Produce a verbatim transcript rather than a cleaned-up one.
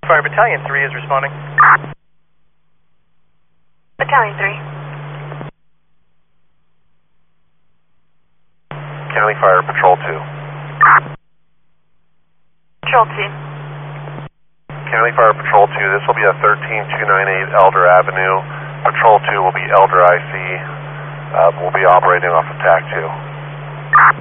Fire Battalion three is responding. Battalion three. County Fire Patrol two. Patrol two. County Fire Patrol two, this will be a thirteen two ninety-eight Elder Avenue. Patrol two will be Elder I C. Uh, we'll be operating off of T A C two.